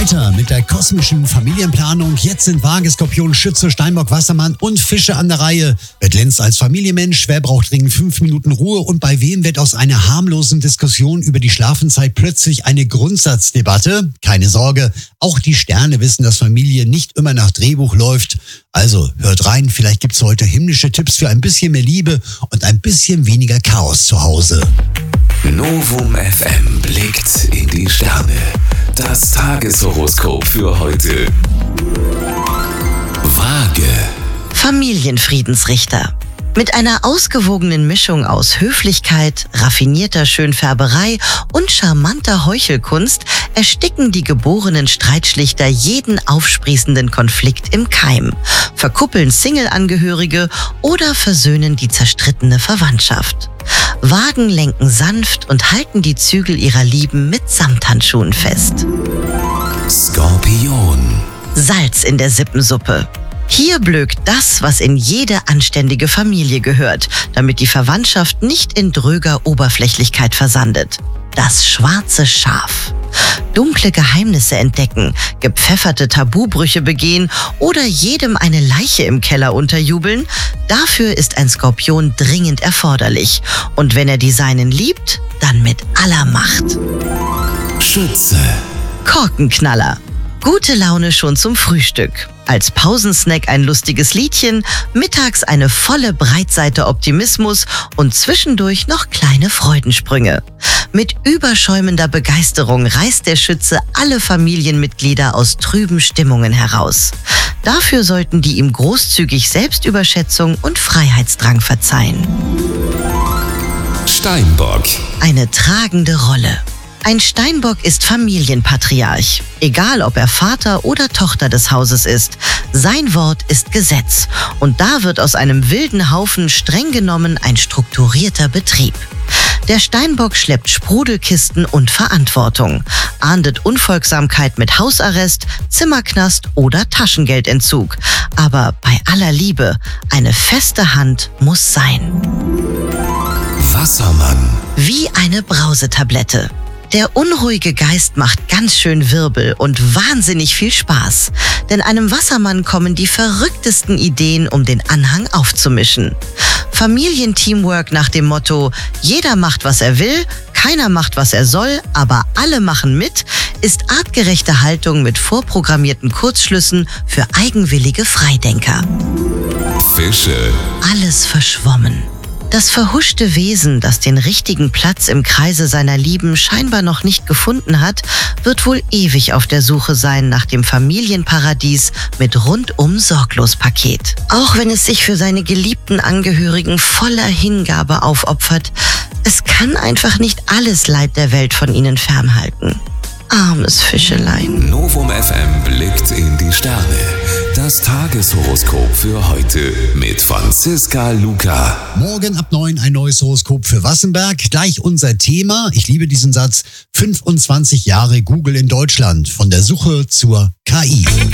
weiter mit der kosmischen Familienplanung. Jetzt sind Waage, Skorpion, Schütze, Steinbock, Wassermann und Fische an der Reihe. Wer glänzt als Familienmensch? Wer braucht dringend 5 Minuten Ruhe? Und bei wem wird aus einer harmlosen Diskussion über die Schlafenszeit plötzlich eine Grundsatzdebatte? Keine Sorge, auch die Sterne wissen, dass Familie nicht immer nach Drehbuch läuft. Also hört rein, vielleicht gibt's heute himmlische Tipps für ein bisschen mehr Liebe und ein bisschen weniger Chaos zu Hause. Novum FM blickt in die Sterne. Das Tageshoroskop für heute. Waage. Familienfriedensrichter. Mit einer ausgewogenen Mischung aus Höflichkeit, raffinierter Schönfärberei und charmanter Heuchelkunst ersticken die geborenen Streitschlichter jeden aufsprießenden Konflikt im Keim, verkuppeln Single-Angehörige oder versöhnen die zerstrittene Verwandtschaft. Wagen lenken sanft und halten die Zügel ihrer Lieben mit Samthandschuhen fest. Skorpion. Salz in der Sippensuppe. Hier blökt das, was in jede anständige Familie gehört, damit die Verwandtschaft nicht in dröger Oberflächlichkeit versandet. Das schwarze Schaf. Dunkle Geheimnisse entdecken, gepfefferte Tabubrüche begehen oder jedem eine Leiche im Keller unterjubeln, dafür ist ein Skorpion dringend erforderlich. Und wenn er die Seinen liebt, dann mit aller Macht. Schütze. Korkenknaller. Gute Laune schon zum Frühstück. Als Pausensnack ein lustiges Liedchen, mittags eine volle Breitseite Optimismus und zwischendurch noch kleine Freudensprünge. Mit überschäumender Begeisterung reißt der Schütze alle Familienmitglieder aus trüben Stimmungen heraus. Dafür sollten die ihm großzügig Selbstüberschätzung und Freiheitsdrang verzeihen. Steinbock. Eine tragende Rolle. Ein Steinbock ist Familienpatriarch. Egal, ob er Vater oder Tochter des Hauses ist, sein Wort ist Gesetz. Und da wird aus einem wilden Haufen streng genommen ein strukturierter Betrieb. Der Steinbock schleppt Sprudelkisten und Verantwortung, ahndet Unfolgsamkeit mit Hausarrest, Zimmerknast oder Taschengeldentzug. Aber bei aller Liebe, eine feste Hand muss sein. Wassermann. Wie eine Brausetablette. Der unruhige Geist macht ganz schön Wirbel und wahnsinnig viel Spaß. Denn einem Wassermann kommen die verrücktesten Ideen, um den Anhang aufzumischen. Familienteamwork nach dem Motto: Jeder macht, was er will, keiner macht, was er soll, aber alle machen mit, ist artgerechte Haltung mit vorprogrammierten Kurzschlüssen für eigenwillige Freidenker. Fische. Alles verschwommen. Das verhuschte Wesen, das den richtigen Platz im Kreise seiner Lieben scheinbar noch nicht gefunden hat, wird wohl ewig auf der Suche sein nach dem Familienparadies mit rundum Sorglos-Paket. Auch wenn es sich für seine geliebten Angehörigen voller Hingabe aufopfert, es kann einfach nicht alles Leid der Welt von ihnen fernhalten. Armes Fischelein. Novum FM blickt in die Sterne. Das Tageshoroskop für heute mit Franziska Luca. Morgen ab 9 ein neues Horoskop für Wassenberg. Gleich unser Thema. Ich liebe diesen Satz. 25 Jahre Google in Deutschland. Von der Suche zur KI.